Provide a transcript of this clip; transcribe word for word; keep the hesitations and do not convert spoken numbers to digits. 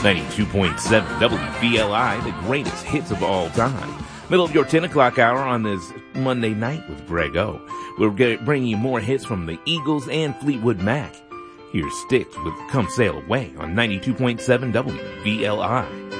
ninety-two point seven W V L I, the greatest hits of all time. Middle of your ten o'clock hour on this Monday night with Greg O. We're bringing you more hits from the Eagles and Fleetwood Mac. Here's Styx with Come Sail Away on ninety-two point seven W V L I.